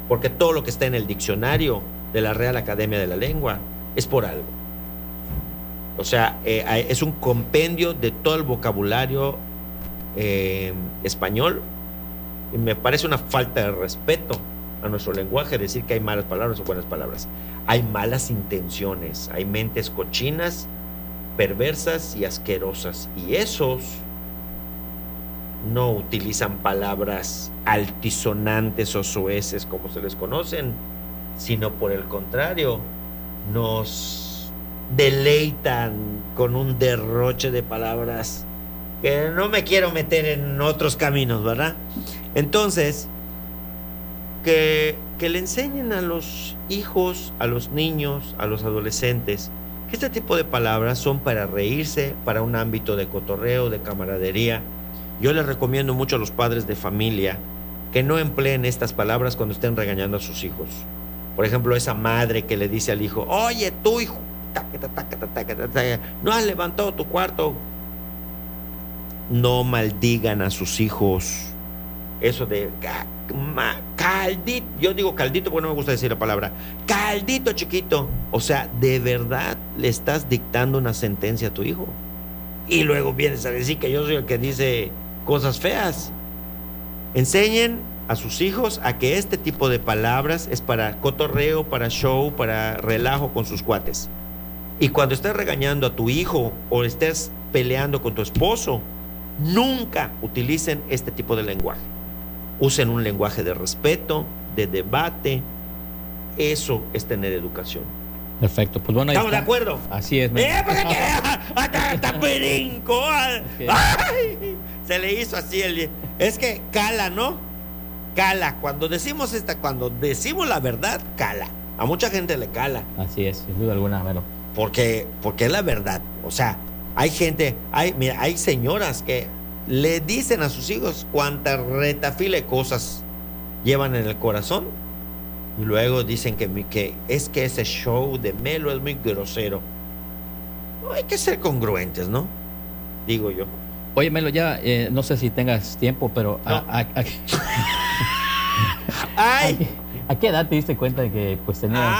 porque todo lo que está en el diccionario de la Real Academia de la Lengua es por algo. O sea, es un compendio de todo el vocabulario español, y me parece una falta de respeto a nuestro lenguaje decir que hay malas palabras o buenas palabras. Hay malas intenciones, hay mentes cochinas, perversas y asquerosas, y esos no utilizan palabras altisonantes o soeces como se les conocen, sino por el contrario, nos deleitan con un derroche de palabras que no me quiero meter en otros caminos, ¿verdad? Entonces, que le enseñen a los hijos, a los niños, a los adolescentes, que este tipo de palabras son para reírse, para un ámbito de cotorreo, de camaradería. Yo les recomiendo mucho a los padres de familia que no empleen estas palabras cuando estén regañando a sus hijos. Por ejemplo, esa madre que le dice al hijo: oye, tú, hijo, no has levantado tu cuarto. No maldigan a sus hijos. Eso de caldito, yo digo caldito porque no me gusta decir la palabra caldito chiquito. O sea, de verdad le estás dictando una sentencia a tu hijo, y luego vienes a decir que yo soy el que dice cosas feas. Enseñen a sus hijos a que este tipo de palabras es para cotorreo, para show, para relajo con sus cuates. Y cuando estés regañando a tu hijo o estés peleando con tu esposo, nunca utilicen este tipo de lenguaje. Usen un lenguaje de respeto, de debate. Eso es tener educación. Perfecto, pues bueno, ahí ¿estamos está. de acuerdo? Así es. ¡Hasta brinco! Okay. ¡Ay! Se le hizo así es que cala, ¿no? Cala. Cuando decimos la verdad, cala. A mucha gente le cala. Así es, sin duda alguna, Melo. Porque es la verdad. O sea, hay gente, hay señoras que le dicen a sus hijos cuánta retafila de cosas llevan en el corazón, y luego dicen que ese show de Melo es muy grosero. No, hay que ser congruentes, ¿no? Digo yo. Oye, Melo, ya no sé si tengas tiempo, pero no. ¿A qué edad te diste cuenta de que pues tenías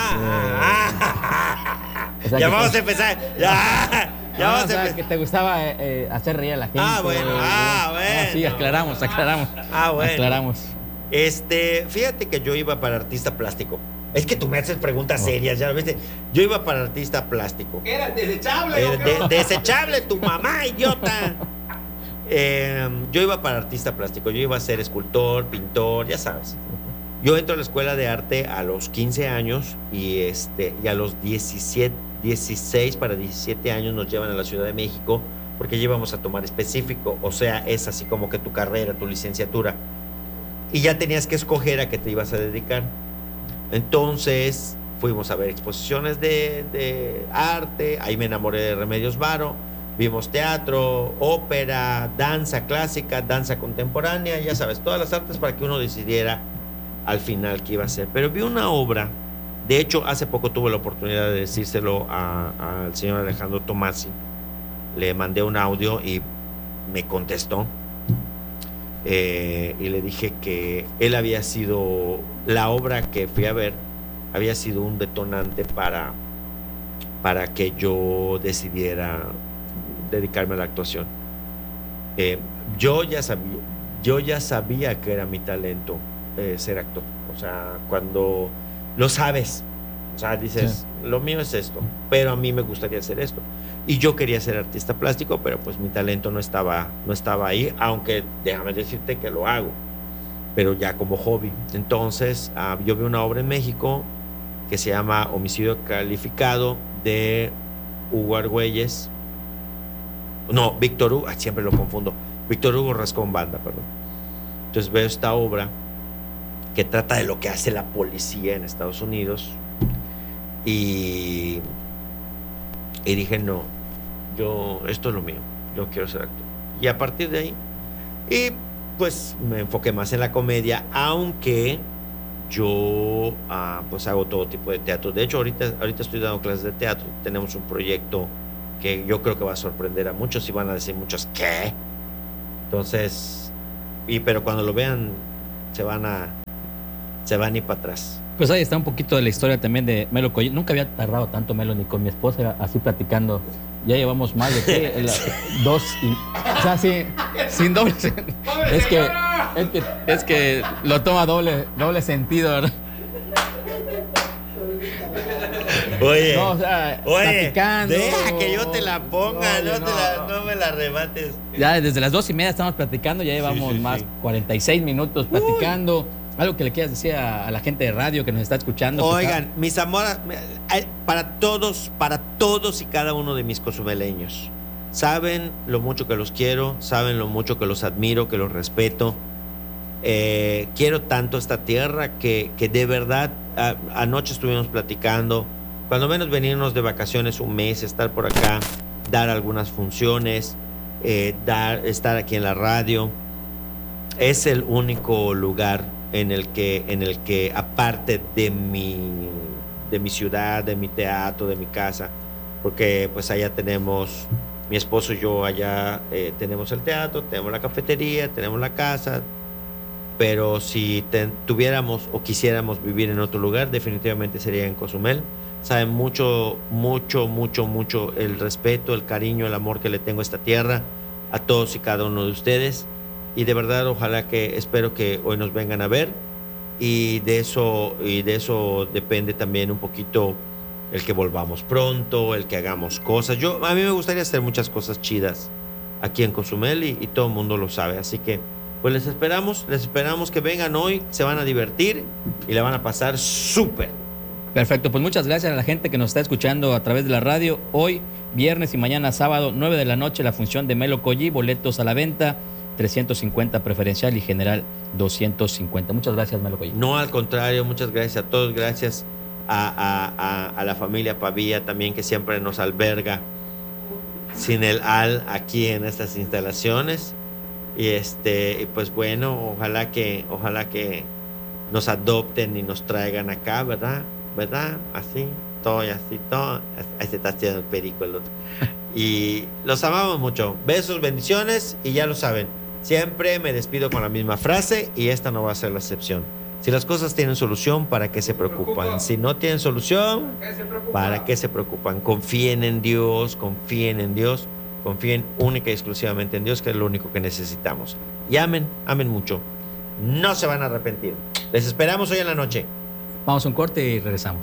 o sea, ya vamos a empezar. Ya vamos a empezar. Que te gustaba hacer reír a la gente. Bueno. Sí, aclaramos. Bueno. Aclaramos. Fíjate que yo iba para artista plástico. Es que tú me haces preguntas serias, ya lo viste. Yo iba para artista plástico. ¿Era desechable? Desechable, tu mamá, idiota. Yo iba para artista plástico. Yo iba a ser escultor, pintor, ya sabes. Yo entro a la escuela de arte a los 15 años y a los 16 para 17 años nos llevan a la Ciudad de México porque íbamos a tomar específico. O sea, es así como que tu carrera, tu licenciatura. Y ya tenías que escoger a qué te ibas a dedicar. Entonces fuimos a ver exposiciones de arte. Ahí me enamoré de Remedios Varo. Vimos teatro, ópera, danza clásica, danza contemporánea, ya sabes, todas las artes para que uno decidiera al final qué iba a hacer. Pero vi una obra, de hecho hace poco tuve la oportunidad de decírselo al señor Alejandro Tomasi. Le mandé un audio y me contestó, y le dije que él había sido, la obra que fui a ver había sido un detonante para que yo decidiera dedicarme a la actuación. Yo ya sabía que era mi talento ser actor. O sea, cuando lo sabes, o sea, dices, sí, lo mío es esto, pero a mí me gustaría hacer esto. Y yo quería ser artista plástico, pero pues mi talento no estaba ahí, aunque déjame decirte que lo hago, pero ya como hobby. Entonces, yo vi una obra en México que se llama Homicidio Calificado, de Hugo Argüelles. No, Víctor Hugo, siempre lo confundo. Víctor Hugo Rascón Banda, perdón. Entonces veo esta obra que trata de lo que hace la policía en Estados Unidos, y dije, no, esto es lo mío, yo quiero ser actor. Y a partir de ahí, y pues me enfoqué más en la comedia, aunque yo pues hago todo tipo de teatro. De hecho, ahorita estoy dando clases de teatro. Tenemos un proyecto que yo creo que va a sorprender a muchos, y van a decir muchos, ¿qué? Entonces, pero cuando lo vean se van a se va ni para atrás. Pues ahí está un poquito de la historia también de Melo Collí. Nunca había tardado tanto Melo ni con mi esposa así platicando. Ya llevamos más de dos, o sea, sí, sin doble. Es que lo toma doble sentido, ¿verdad? Oye, No, o sea, platicando. deja que yo te la ponga, no me la rebates. Ya desde las 2:30 estamos platicando, ya llevamos más 46 minutos platicando. Algo que le quieras decir a la gente de radio que nos está escuchando. Oigan, mis amores, para todos y cada uno de mis cozumeleños, saben lo mucho que los quiero, saben lo mucho que los admiro, que los respeto. Quiero tanto esta tierra que de verdad, anoche estuvimos platicando, cuando menos venirnos de vacaciones un mes, estar por acá, dar algunas funciones, estar aquí en la radio. Es el único lugar en el que aparte de mi ciudad, de mi teatro, de mi casa, porque pues allá tenemos, mi esposo y yo allá tenemos el teatro, tenemos la cafetería, tenemos la casa, pero si tuviéramos o quisiéramos vivir en otro lugar, definitivamente sería en Cozumel. Saben mucho el respeto, el cariño, el amor que le tengo a esta tierra, a todos y cada uno de ustedes. Y de verdad, ojalá espero que hoy nos vengan a ver, y de eso depende también un poquito el que volvamos pronto, el que hagamos cosas. A mí me gustaría hacer muchas cosas chidas aquí en Cozumel y todo el mundo lo sabe. Así que pues les esperamos que vengan hoy, se van a divertir y la van a pasar súper. Perfecto, pues muchas gracias a la gente que nos está escuchando a través de la radio. Hoy, viernes y mañana sábado, 9 de la noche, la función de Melo Collí, boletos a la venta. 350 preferencial y general 250. Muchas gracias, Melo Collí. No, al contrario, muchas gracias a todos. Gracias a la familia Pavía también, que siempre nos alberga sin el aquí en estas instalaciones. Y pues bueno, ojalá que nos adopten y nos traigan acá, ¿verdad? Así, todo. Ahí se está haciendo el perico el otro. Y los amamos mucho. Besos, bendiciones, y ya lo saben. Siempre me despido con la misma frase, y esta no va a ser la excepción. Si las cosas tienen solución, ¿para qué se preocupan? Si no tienen solución, ¿para qué se preocupan? Confíen en Dios, confíen única y exclusivamente en Dios, que es lo único que necesitamos. Y amen mucho. No se van a arrepentir. Les esperamos hoy en la noche. Vamos a un corte y regresamos.